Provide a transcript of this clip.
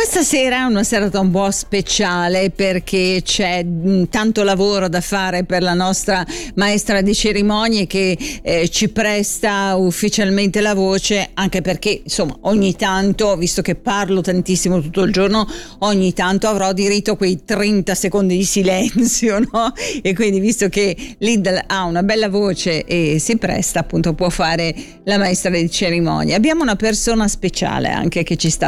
Questa sera è una serata un po' speciale perché c'è tanto lavoro da fare per la nostra maestra di cerimonie che ci presta ufficialmente la voce, anche perché insomma ogni tanto, visto che parlo tantissimo tutto il giorno, ogni tanto avrò diritto a quei 30 secondi di silenzio, no? E quindi, visto che Lidl ha una bella voce e si presta, appunto può fare la maestra di cerimonie. Abbiamo una persona speciale anche che ci sta